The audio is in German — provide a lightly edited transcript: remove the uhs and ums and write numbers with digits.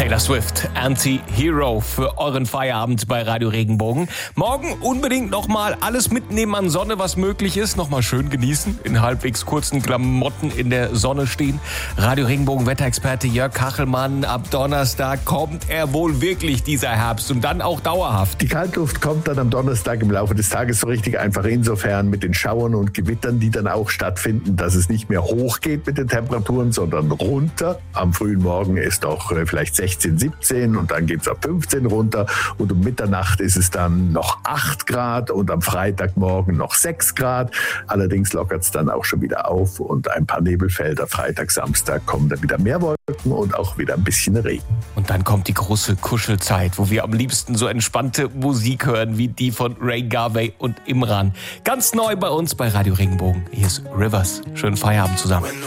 Taylor Swift, Anti-Hero für euren Feierabend bei Radio Regenbogen. Morgen unbedingt nochmal alles mitnehmen an Sonne, was möglich ist. Nochmal schön genießen, in halbwegs kurzen Klamotten in der Sonne stehen. Radio Regenbogen Wetterexperte Jörg Kachelmann, ab Donnerstag kommt er wohl wirklich, dieser Herbst, und dann auch dauerhaft. Die Kaltluft kommt dann am Donnerstag im Laufe des Tages so richtig, einfach insofern mit den Schauern und Gewittern, die dann auch stattfinden, dass es nicht mehr hochgeht mit den Temperaturen, sondern runter. Am frühen Morgen ist auch vielleicht 16, 17 und dann geht es auf 15 runter und um Mitternacht ist es dann noch 8 Grad und am Freitagmorgen noch 6 Grad. Allerdings lockert es dann auch schon wieder auf und ein paar Nebelfelder. Freitag, Samstag kommen dann wieder mehr Wolken und auch wieder ein bisschen Regen. Und dann kommt die große Kuschelzeit, wo wir am liebsten so entspannte Musik hören wie die von Ray Garvey und Imran. Ganz neu bei uns bei Radio Regenbogen. Hier ist Rivers. Schönen Feierabend zusammen.